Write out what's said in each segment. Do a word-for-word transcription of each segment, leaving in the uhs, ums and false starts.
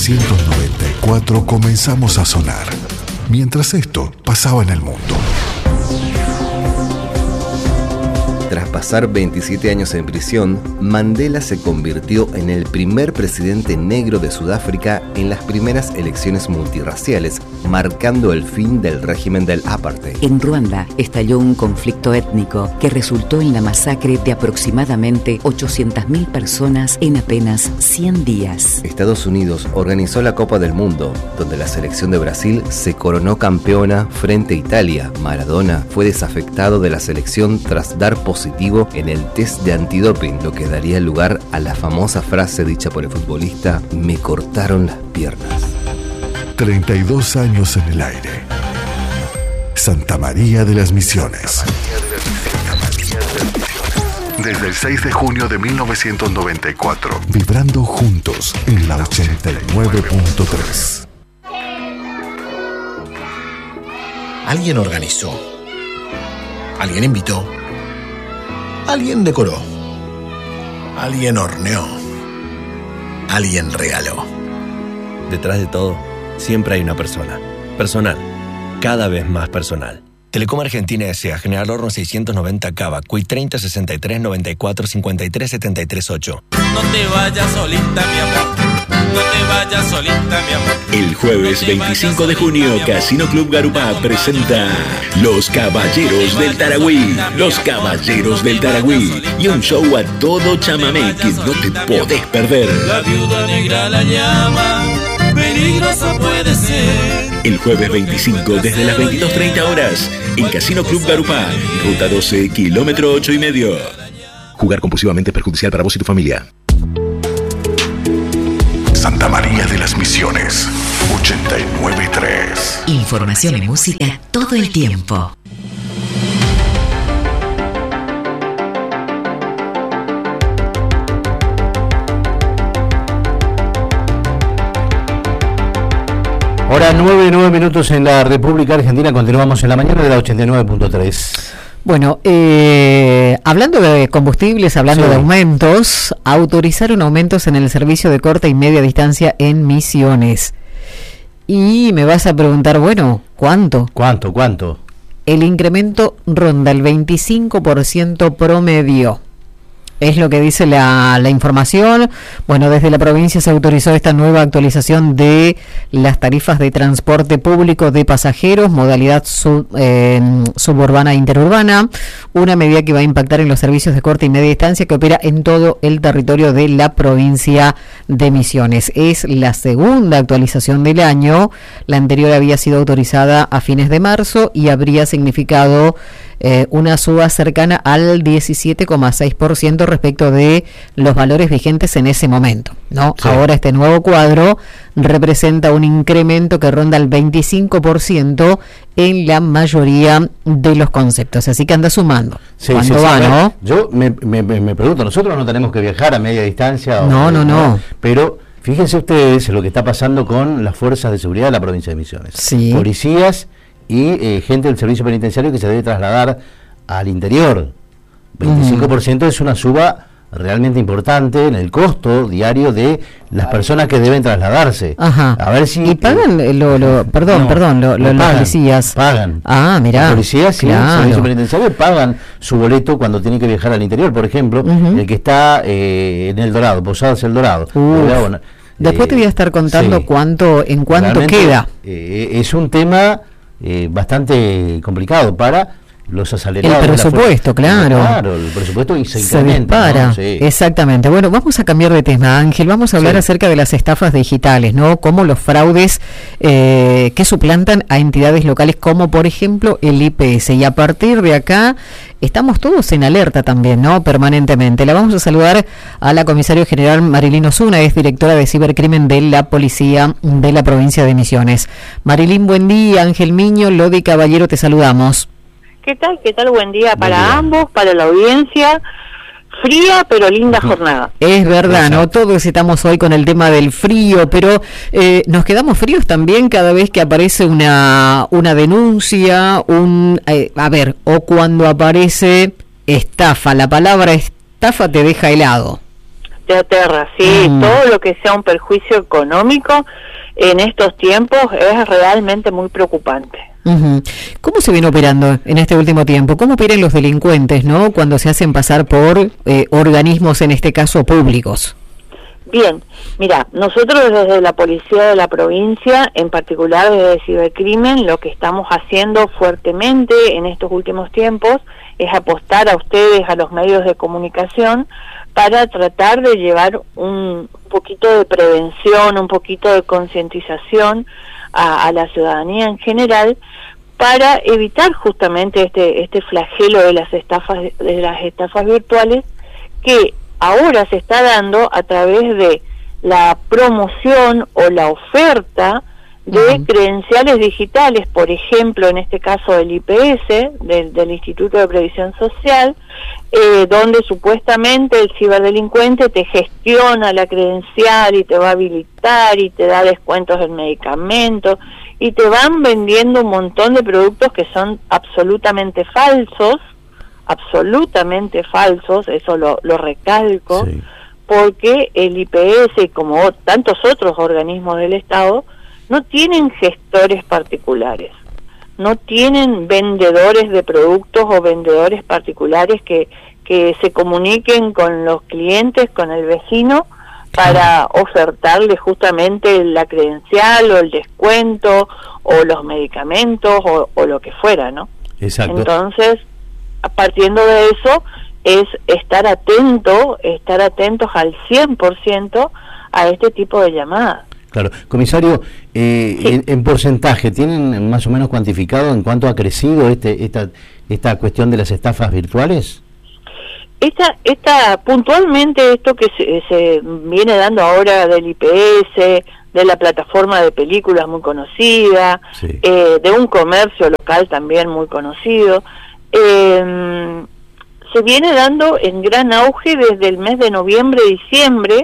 novecientos noventa y cuatro comenzamos a sonar, mientras esto pasaba en el mundo. Tras pasar veintisiete años en prisión, Mandela se convirtió en el primer presidente negro de Sudáfrica en las primeras elecciones multirraciales, marcando el fin del régimen del apartheid. En Ruanda estalló un conflicto étnico que resultó en la masacre de aproximadamente ochocientas mil personas en apenas cien días. Estados Unidos organizó la Copa del Mundo, donde la selección de Brasil se coronó campeona frente a Italia. Maradona fue desafectado de la selección tras dar positivo en el test de antidoping, lo que daría lugar a la famosa frase dicha por el futbolista: me cortaron las piernas. treinta y dos años en el aire. Santa María de las Misiones. Desde el seis de junio de mil novecientos noventa y cuatro, vibrando juntos en la ochenta y nueve punto tres. Alguien organizó. Alguien invitó. Alguien decoró. Alguien horneó. Alguien regaló. Detrás de todo, siempre hay una persona. Personal. Cada vez más personal. Telecom Argentina S A. General Horno seiscientos noventa Cava. Cuy treinta sesenta y tres noventa y cuatro cincuenta y tres setenta y tres ocho. No te vayas solita, mi amor. No te vayas solita, mi amor. El jueves veinticinco de junio, Casino Club Garupá presenta Los Caballeros del Taragüí. Los Caballeros del Taragüí. Y un show a todo chamamé que no te podés perder. La viuda negra la llama, peligroso puede ser. El jueves veinticinco desde las veintidós treinta horas en Casino Club Garupá, ruta doce, kilómetro ocho y medio. Jugar compulsivamente es perjudicial para vos y tu familia. Santa María de las Misiones, ochenta y nueve punto tres. Información y música todo el tiempo. Hora nueve, nueve minutos en la República Argentina. Continuamos en la mañana de la ochenta y nueve punto tres. Bueno, eh, hablando de combustibles, hablando sí. de aumentos, autorizaron aumentos en el servicio de corta y media distancia en Misiones. Y me vas a preguntar, bueno, ¿cuánto? ¿Cuánto, cuánto? El incremento ronda el veinticinco por ciento promedio. Es lo que dice la, la información. Bueno, desde la provincia se autorizó esta nueva actualización de las tarifas de transporte público de pasajeros, modalidad sub, eh, suburbana e interurbana, una medida que va a impactar en los servicios de corta y media distancia que opera en todo el territorio de la provincia de Misiones. Es la segunda actualización del año. La anterior había sido autorizada a fines de marzo y habría significado Eh, una suba cercana al diecisiete coma seis por ciento respecto de los valores vigentes en ese momento, ¿no? Sí. Ahora este nuevo cuadro representa un incremento que ronda el veinticinco por ciento en la mayoría de los conceptos, así que anda sumando. Sí, ¿Cuánto sí, va, sí, no? Yo me, me, me pregunto, nosotros no tenemos que viajar a media distancia. No, o, no, no, no. Pero fíjense ustedes lo que está pasando con las fuerzas de seguridad de la provincia de Misiones. Sí. Policías y eh, gente del servicio penitenciario que se debe trasladar al interior. veinticinco por ciento mm. es una suba realmente importante en el costo diario de las personas que deben trasladarse. Ajá. A ver si... ¿Y pagan eh, lo, lo, perdón, no, perdón, lo, lo, no pagan, los policías? Pagan. Ah, mirá. Los policías y claro. el servicio penitenciario pagan su boleto cuando tienen que viajar al interior. Por ejemplo, uh-huh. el que está eh, en El Dorado, Posadas El Dorado. Bueno, después eh, te voy a estar contando sí. cuánto, en cuánto realmente, queda. Eh, es un tema eh, bastante complicado para los asalariados. El presupuesto, claro. Claro, el presupuesto y se, se dispara. ¿No? Sí. Exactamente. Bueno, vamos a cambiar de tema, Ángel. Vamos a hablar sí. acerca de las estafas digitales, ¿no? Como los fraudes eh, que suplantan a entidades locales, como por ejemplo el I P S. Y a partir de acá estamos todos en alerta también, ¿no? Permanentemente. La vamos a saludar a la comisaria general Marilyn Osuna, es directora de cibercrimen de la Policía de la provincia de Misiones. Marilyn, buen día. Ángel Miño, Lodi Caballero, te saludamos. ¿Qué tal? ¿Qué tal? Buen día para Buen día. ambos, para la audiencia. Fría pero linda jornada. Es verdad, ¿no? Todos estamos hoy con el tema del frío, pero eh, nos quedamos fríos también cada vez que aparece una una denuncia, un eh, a ver, o cuando aparece estafa. La palabra estafa te deja helado. te aterra, sí, mm. todo lo que sea un perjuicio económico en estos tiempos es realmente muy preocupante. Uh-huh. ¿Cómo se viene operando en este último tiempo? ¿Cómo operan los delincuentes, no, cuando se hacen pasar por eh, organismos, en este caso públicos? Bien, mira, nosotros desde la Policía de la provincia, en particular desde Cibercrimen, lo que estamos haciendo fuertemente en estos últimos tiempos es apostar a ustedes, a los medios de comunicación, para tratar de llevar un poquito de prevención, un poquito de concientización a, a la ciudadanía en general, para evitar justamente este este flagelo de las estafas de las estafas virtuales que ahora se está dando a través de la promoción o la oferta de uh-huh. credenciales digitales, por ejemplo, en este caso del I P S, del, del Instituto de Previsión Social, eh, donde supuestamente el ciberdelincuente te gestiona la credencial y te va a habilitar y te da descuentos en medicamentos y te van vendiendo un montón de productos que son absolutamente falsos, absolutamente falsos, eso lo, lo recalco, sí. porque el I P S, como tantos otros organismos del Estado, no tienen gestores particulares, no tienen vendedores de productos o vendedores particulares que, que se comuniquen con los clientes, con el vecino, para ofertarle justamente la credencial o el descuento o los medicamentos o, o lo que fuera, ¿no? Exacto. Entonces, partiendo de eso, es estar atento, estar atentos al cien por ciento a este tipo de llamadas. Claro. Comisario, eh, sí. en, en porcentaje, ¿tienen más o menos cuantificado en cuánto ha crecido este esta esta cuestión de las estafas virtuales? Esta, esta puntualmente esto que se, se viene dando ahora del I P S, de la plataforma de películas muy conocida, sí. eh, de un comercio local también muy conocido, eh, se viene dando en gran auge desde el mes de noviembre, diciembre,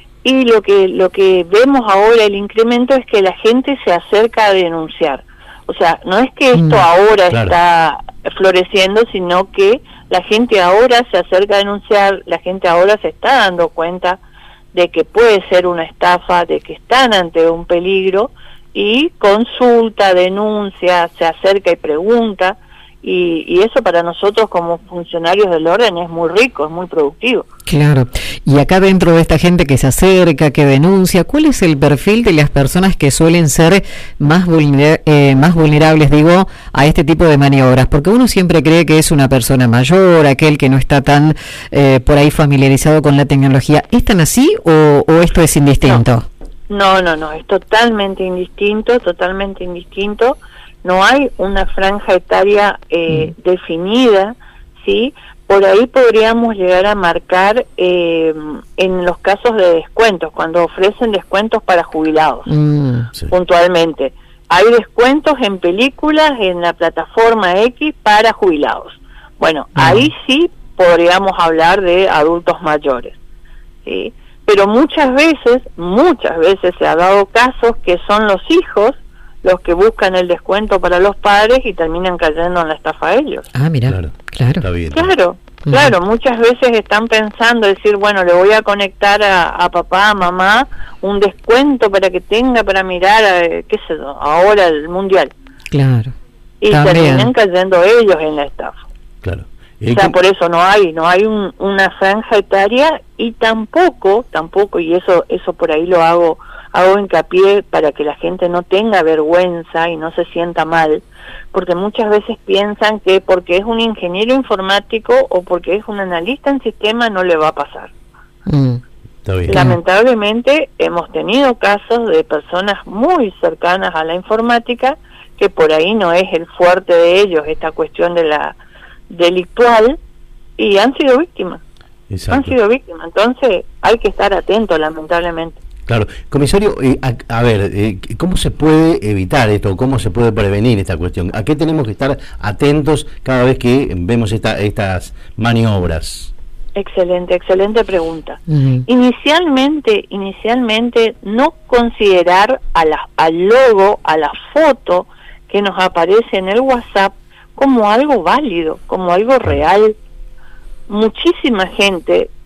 y lo que lo que vemos ahora, el incremento, es que la gente se acerca a denunciar. O sea, no es que esto mm, ahora claro. está floreciendo, sino que la gente ahora se acerca a denunciar, la gente ahora se está dando cuenta de que puede ser una estafa, de que están ante un peligro, y consulta, denuncia, se acerca y pregunta, y, y eso para nosotros como funcionarios del orden es muy rico, es muy productivo. Claro. Y acá dentro de esta gente que se acerca, que denuncia, ¿cuál es el perfil de las personas que suelen ser más vulner eh, más vulnerables, digo, a este tipo de maniobras? Porque uno siempre cree que es una persona mayor, aquel que no está tan eh, por ahí familiarizado con la tecnología. ¿Es tan así o, o esto es indistinto? No, no, no, es totalmente indistinto, totalmente indistinto. No hay una franja etaria eh, mm. definida, ¿sí? Por ahí podríamos llegar a marcar eh, en los casos de descuentos, cuando ofrecen descuentos para jubilados, mm, sí. puntualmente. Hay descuentos en películas en la plataforma X para jubilados. Bueno, mm. ahí sí podríamos hablar de adultos mayores, ¿sí? Pero muchas veces, muchas veces se ha dado casos que son los hijos los que buscan el descuento para los padres y terminan cayendo en la estafa a ellos. Ah, mira, claro, claro. Está bien. Claro, uh-huh. claro, muchas veces están pensando, decir, bueno, le voy a conectar a, a papá, a mamá, un descuento para que tenga para mirar, a, qué sé yo, ahora el mundial. Claro. Y También. terminan cayendo ellos en la estafa. Claro. O sea, por eso no hay, no hay un, una franja etaria, y tampoco, tampoco, y eso, eso por ahí lo hago, hago hincapié para que la gente no tenga vergüenza y no se sienta mal, porque muchas veces piensan que porque es un ingeniero informático o porque es un analista en sistema no le va a pasar. Mm. Está bien. Lamentablemente hemos tenido casos de personas muy cercanas a la informática que por ahí no es el fuerte de ellos esta cuestión de la delictual, y han sido víctimas. Exacto. Han sido víctimas, entonces hay que estar atentos, lamentablemente. Claro. Comisario, eh, a, a ver, eh, ¿cómo se puede evitar esto? ¿Cómo se puede prevenir esta cuestión? ¿A qué tenemos que estar atentos cada vez que vemos esta, estas maniobras? Excelente, excelente pregunta. Uh-huh. Inicialmente, inicialmente no considerar a la, al logo, a la foto que nos aparece en el WhatsApp como algo válido, como algo real. Muchísima gente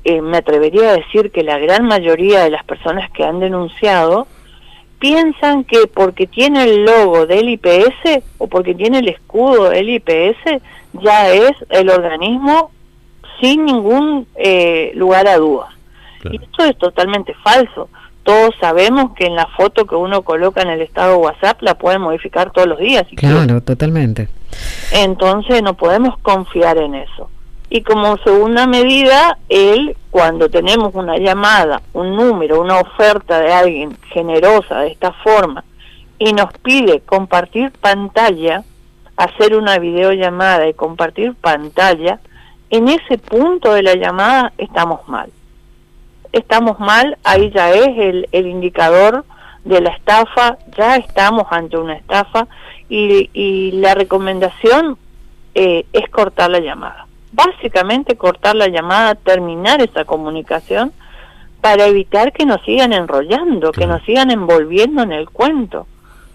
eh, me atrevería a decir que la gran mayoría de las personas que han denunciado piensan que porque tiene el logo del I P S o porque tiene el escudo del I P S ya es el organismo sin ningún eh, lugar a dudas. Claro. Y esto es totalmente falso. Todos sabemos que en la foto que uno coloca en el estado WhatsApp la pueden modificar todos los días. Si claro, quieren. Totalmente. Entonces no podemos confiar en eso. Y como segunda medida, él, cuando tenemos una llamada, un número, una oferta de alguien generosa de esta forma, y nos pide compartir pantalla, hacer una videollamada y compartir pantalla, en ese punto de la llamada estamos mal. Estamos mal, ahí ya es el, el indicador de la estafa, ya estamos ante una estafa, y, y la recomendación eh, es cortar la llamada. Básicamente cortar la llamada, terminar esa comunicación para evitar que nos sigan enrollando, que nos sigan envolviendo en el cuento.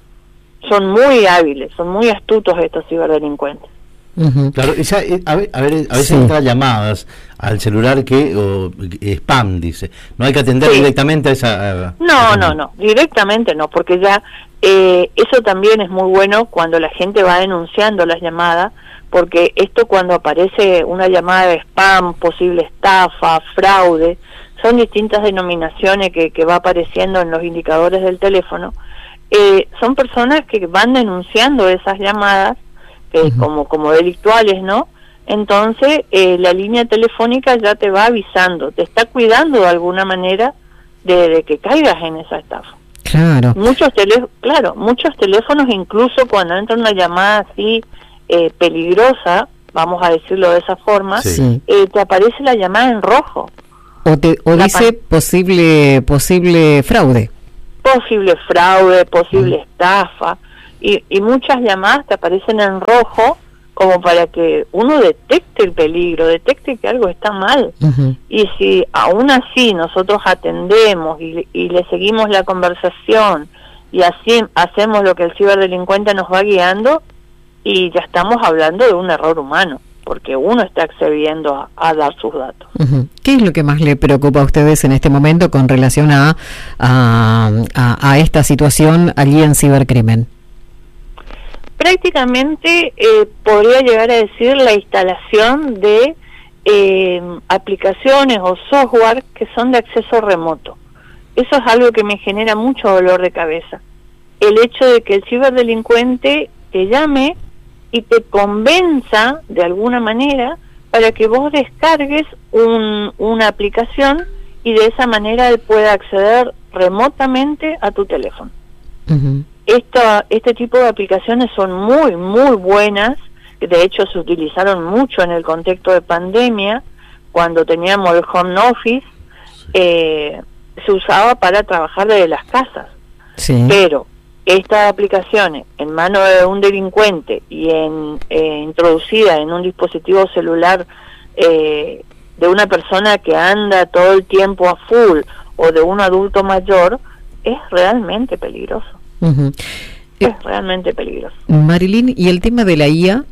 Son muy hábiles, son muy astutos estos ciberdelincuentes. Uh-huh. Claro, esa, a, ver, a, ver, a veces sí. Entran llamadas al celular que o, spam, dice. No hay que atender sí. directamente a esa... A, no, a no, no, directamente no, porque ya eh, eso también es muy bueno cuando la gente va denunciando las llamadas, porque esto cuando aparece una llamada de spam, posible estafa, fraude, son distintas denominaciones que, que va apareciendo en los indicadores del teléfono, eh, son personas que van denunciando esas llamadas eh, uh-huh. como, como delictuales, ¿no? Entonces eh, la línea telefónica ya te va avisando, te está cuidando de alguna manera de, de que caigas en esa estafa. Claro. Muchos tele, claro, muchos teléfonos, incluso cuando entra una llamada así eh, peligrosa, vamos a decirlo de esa forma, sí. eh, te aparece la llamada en rojo. O, te, o dice posible posible fraude. Posible fraude, posible mm. estafa, y, y muchas llamadas te aparecen en rojo como para que uno detecte el peligro, detecte que algo está mal. Uh-huh. Y si aún así nosotros atendemos y, y le seguimos la conversación y así hacemos lo que el ciberdelincuente nos va guiando, y ya estamos hablando de un error humano, porque uno está accediendo a, a dar sus datos. Uh-huh. ¿Qué es lo que más le preocupa a ustedes en este momento con relación a, a, a, a esta situación allí en cibercrimen? Prácticamente eh, podría llegar a decir la instalación de eh, aplicaciones o software que son de acceso remoto. Eso es algo que me genera mucho dolor de cabeza. El hecho de que el ciberdelincuente te llame y te convenza de alguna manera para que vos descargues un, una aplicación y de esa manera él pueda acceder remotamente a tu teléfono. Uh-huh. Esta, este tipo de aplicaciones son muy, muy buenas, que de hecho se utilizaron mucho en el contexto de pandemia, cuando teníamos el home office, eh, se usaba para trabajar desde las casas. Sí. Pero estas aplicaciones en manos de un delincuente y en eh, introducida en un dispositivo celular eh, de una persona que anda todo el tiempo a full o de un adulto mayor, es realmente peligroso. Uh-huh. Es eh, realmente peligroso. Marilyn, ¿y el tema de la I A?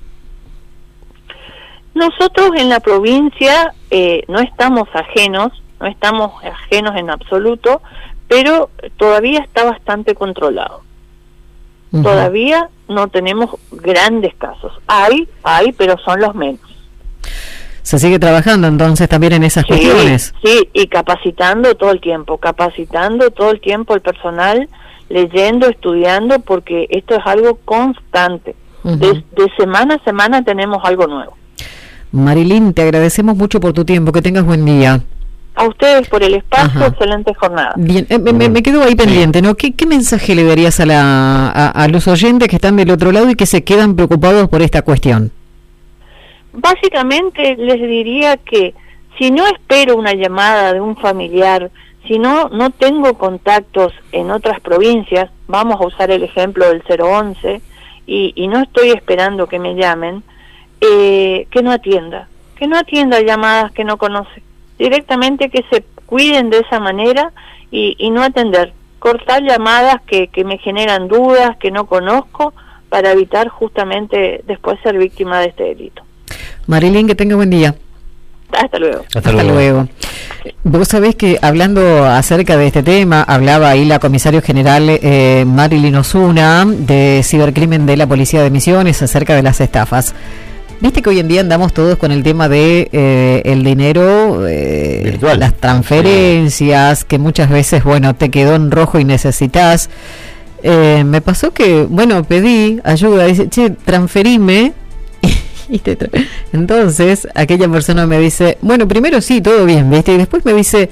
Nosotros en la provincia eh, no estamos ajenos, no estamos ajenos en absoluto, pero todavía está bastante controlado. Uh-huh. Todavía no tenemos grandes casos. Hay, hay, pero son los menos. Se sigue trabajando entonces también en esas sí, cuestiones. Sí, y capacitando todo el tiempo, capacitando todo el tiempo el personal, leyendo, estudiando, porque esto es algo constante. Uh-huh. de, de semana a semana tenemos algo nuevo. Marilyn, te agradecemos mucho por tu tiempo, que tengas buen día. A ustedes por el espacio, Ajá. excelente jornada. Bien, eh, me, me quedo ahí pendiente, ¿no? ¿Qué, qué mensaje le darías a, la, a, a los oyentes que están del otro lado y que se quedan preocupados por esta cuestión? Básicamente les diría que si no espero una llamada de un familiar, si no, no tengo contactos en otras provincias, vamos a usar el ejemplo del cero once, y, y no estoy esperando que me llamen, eh, que no atienda, que no atienda llamadas que no conoce, directamente que se cuiden de esa manera y, y no atender, cortar llamadas que, que me generan dudas, que no conozco, para evitar justamente después ser víctima de este delito. Marilyn, que tenga buen día. Hasta luego. Hasta, Hasta luego. luego. Vos sabés que hablando acerca de este tema, hablaba ahí la comisario general eh, Marilyn Osuna de cibercrimen de la Policía de Misiones acerca de las estafas. Viste que hoy en día andamos todos con el tema de eh, el dinero, eh, virtual, las transferencias, sí, que muchas veces, bueno, te quedó en rojo y necesitas. Eh, me pasó que, bueno, pedí ayuda, dice, che, transferime. Y te tra- Entonces, aquella persona me dice, bueno, primero sí, todo bien, ¿viste? Y después me dice,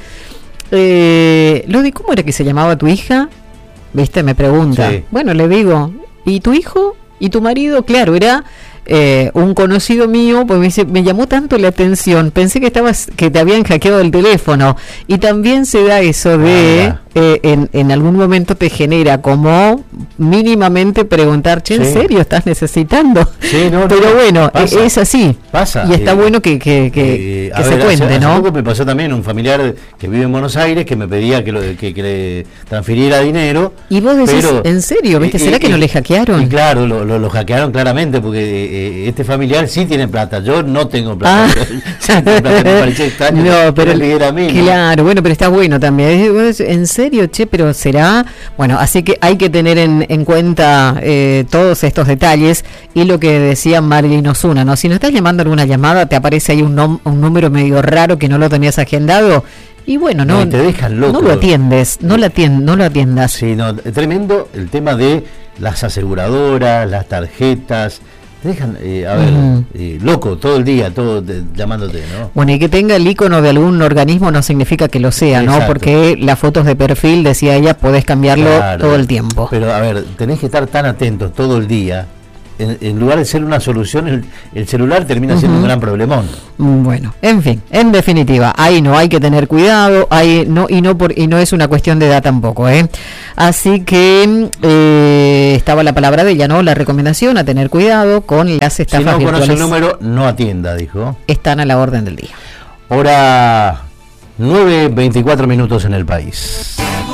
eh, Lodi, ¿cómo era que se llamaba tu hija? ¿Viste? Me pregunta. Sí. Bueno, le digo, ¿y tu hijo? ¿Y tu marido? Claro, era... Eh, un conocido mío, pues me dice, me llamó tanto la atención, pensé que estabas, que te habían hackeado el teléfono, y también se da eso de ah, eh, en, en algún momento te genera como mínimamente preguntar, che, ¿en sí. serio estás necesitando? Sí, no, pero no, bueno, pasa, es así, pasa, y está eh, bueno que, que, que, eh, que se ver, cuente, hace, ¿no? Hace poco me pasó también un familiar que vive en Buenos Aires que me pedía que, lo, que, que le transfiriera dinero. Y vos decís, pero, ¿en serio? ¿Viste? ¿Será eh, que no le hackearon? Y claro, lo, lo, lo hackearon claramente porque eh, este familiar sí tiene plata, yo no tengo plata. Ah. no, plata no, pero era a mí, claro, ¿no? Bueno, pero está bueno también. ¿En serio, che? Pero será, bueno, así que hay que tener en, en cuenta eh, todos estos detalles y lo que decía Marilyn Osuna, ¿no? Si no estás llamando alguna llamada, te aparece ahí un, nom- un número medio raro que no lo tenías agendado. Y bueno, no, no te dejan loco. No lo atiendes, no lo atiendes, no lo atiendas. Sí, no, tremendo el tema de las aseguradoras, las tarjetas. Te dejan, eh, a ver, uh-huh. eh, loco todo el día, todo de, llamándote, ¿no? Bueno, y que tenga el icono de algún organismo no significa que lo sea, exacto, ¿no? Porque las fotos de perfil, decía ella, podés cambiarlo claro, todo el tiempo. Pero a ver, tenés que estar tan atentos todo el día. En, en lugar de ser una solución, el, el celular termina siendo uh-huh. un gran problemón. Bueno, en fin, en definitiva, ahí no hay que tener cuidado, ahí no y no por y no es una cuestión de edad tampoco, ¿eh? Así que eh, estaba la palabra de ella, ¿no? La recomendación a tener cuidado con las estafas virtuales. Si no conoce el número, no atienda, dijo. Están a la orden del día. Hora nueve veinticuatro minutos en el país.